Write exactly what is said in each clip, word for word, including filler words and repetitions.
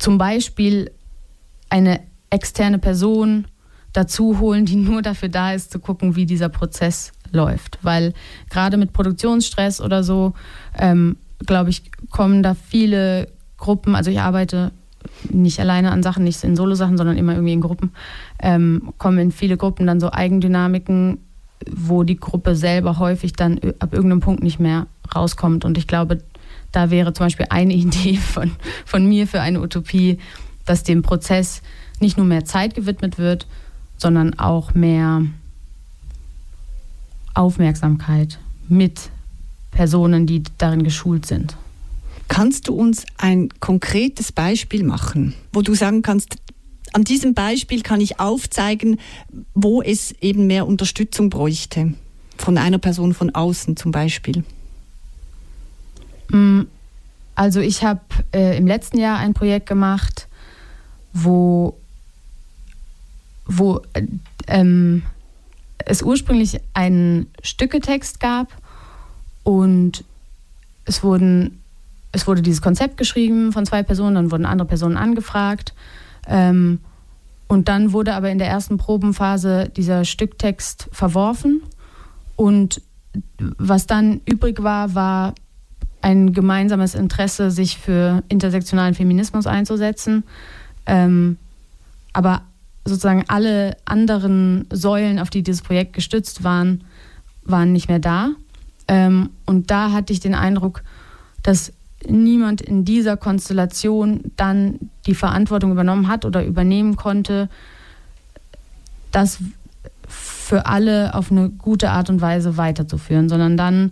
zum Beispiel eine externe Person dazu holen, die nur dafür da ist, zu gucken, wie dieser Prozess läuft. Weil gerade mit Produktionsstress oder so, ähm, glaube ich, kommen da viele Gruppen, also ich arbeite nicht alleine an Sachen, nicht in Solo-Sachen, sondern immer irgendwie in Gruppen, ähm, kommen in viele Gruppen dann so Eigendynamiken, wo die Gruppe selber häufig dann ab irgendeinem Punkt nicht mehr rauskommt. Und ich glaube, da wäre zum Beispiel eine Idee von, von mir für eine Utopie, dass dem Prozess nicht nur mehr Zeit gewidmet wird, sondern auch mehr Aufmerksamkeit mit Personen, die darin geschult sind. Kannst du uns ein konkretes Beispiel machen, wo du sagen kannst, an diesem Beispiel kann ich aufzeigen, wo es eben mehr Unterstützung bräuchte, von einer Person von außen zum Beispiel? Also ich habe äh, im letzten Jahr ein Projekt gemacht, wo, wo äh, ähm, es ursprünglich einen Stücketext gab und es wurden Es wurde dieses Konzept geschrieben von zwei Personen, dann wurden andere Personen angefragt. Ähm, und dann wurde aber in der ersten Probenphase dieser Stücktext verworfen. Und was dann übrig war, war ein gemeinsames Interesse, sich für intersektionalen Feminismus einzusetzen. Ähm, aber sozusagen alle anderen Säulen, auf die dieses Projekt gestützt waren, waren nicht mehr da. Ähm, und da hatte ich den Eindruck, dass niemand in dieser Konstellation dann die Verantwortung übernommen hat oder übernehmen konnte, das für alle auf eine gute Art und Weise weiterzuführen, sondern dann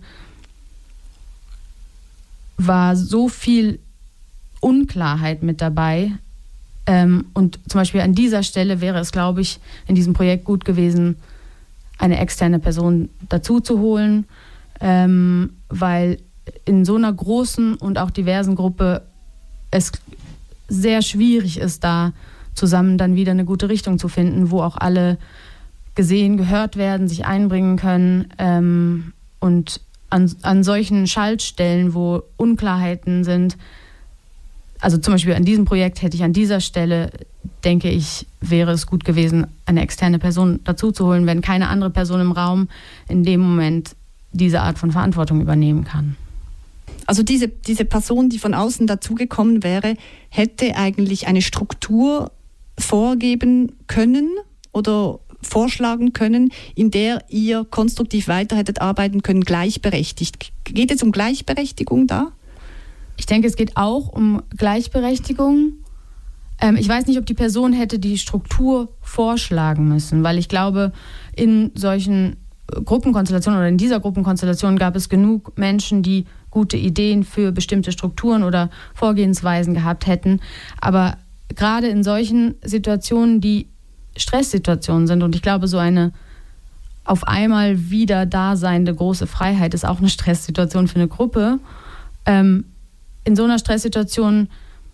war so viel Unklarheit mit dabei. Ähm, und zum Beispiel an dieser Stelle wäre es, glaube ich, in diesem Projekt gut gewesen, eine externe Person dazu zu holen, ähm, weil in so einer großen und auch diversen Gruppe es sehr schwierig ist, da zusammen dann wieder eine gute Richtung zu finden, wo auch alle gesehen, gehört werden, sich einbringen können. Ähm, und an, an solchen Schaltstellen, wo Unklarheiten sind, also zum Beispiel an diesem Projekt hätte ich an dieser Stelle, denke ich, wäre es gut gewesen, eine externe Person dazu zu holen, wenn keine andere Person im Raum in dem Moment diese Art von Verantwortung übernehmen kann. Also diese, diese Person, die von außen dazugekommen wäre, hätte eigentlich eine Struktur vorgeben können oder vorschlagen können, in der ihr konstruktiv weiter hättet arbeiten können, gleichberechtigt. Geht es um Gleichberechtigung da? Ich denke, es geht auch um Gleichberechtigung. Ähm, ich weiß nicht, ob die Person hätte die Struktur vorschlagen müssen, weil ich glaube, in solchen Gruppenkonstellationen oder in dieser Gruppenkonstellation gab es genug Menschen, die gute Ideen für bestimmte Strukturen oder Vorgehensweisen gehabt hätten. Aber gerade in solchen Situationen, die Stresssituationen sind, und ich glaube, so eine auf einmal wieder daseinende große Freiheit ist auch eine Stresssituation für eine Gruppe. Ähm, in so einer Stresssituation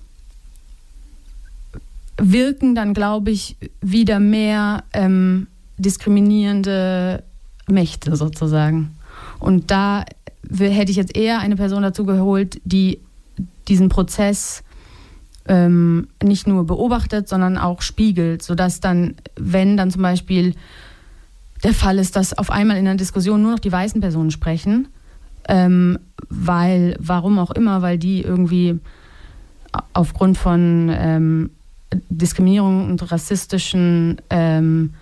wirken dann, glaube ich, wieder mehr ähm, diskriminierende Mächte sozusagen. Und da hätte ich jetzt eher eine Person dazu geholt, die diesen Prozess ähm, nicht nur beobachtet, sondern auch spiegelt, sodass dann, wenn dann zum Beispiel der Fall ist, dass auf einmal in einer Diskussion nur noch die weißen Personen sprechen, ähm, weil, warum auch immer, weil die irgendwie aufgrund von ähm, Diskriminierung und rassistischen ähm,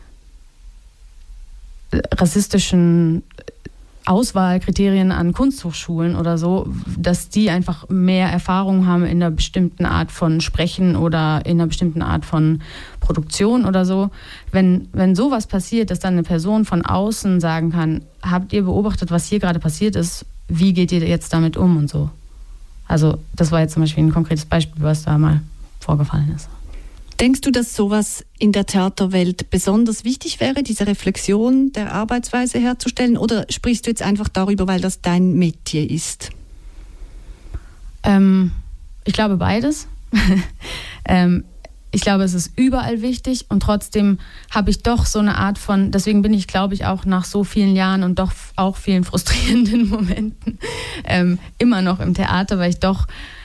rassistischen Auswahlkriterien an Kunsthochschulen oder so, dass die einfach mehr Erfahrung haben in einer bestimmten Art von Sprechen oder in einer bestimmten Art von Produktion oder so. Wenn, wenn sowas passiert, dass dann eine Person von außen sagen kann, habt ihr beobachtet, was hier gerade passiert ist, wie geht ihr jetzt damit um und so. Also das war jetzt zum Beispiel ein konkretes Beispiel, was da mal vorgefallen ist. Denkst du, dass sowas in der Theaterwelt besonders wichtig wäre, diese Reflexion der Arbeitsweise herzustellen? Oder sprichst du jetzt einfach darüber, weil das dein Metier ist? Ähm, ich glaube beides. ähm, ich glaube, es ist überall wichtig und trotzdem habe ich doch so eine Art von, deswegen bin ich, glaube ich, auch nach so vielen Jahren und doch auch vielen frustrierenden Momenten ähm, immer noch im Theater, weil ich doch